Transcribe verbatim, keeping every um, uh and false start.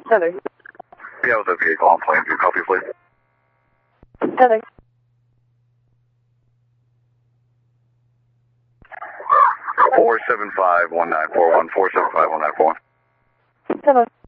Heather. Yeah, with a vehicle on Plainview. Copy, please. Heather. Four seven five one nine four one. Four seven five one nine four one. Heather.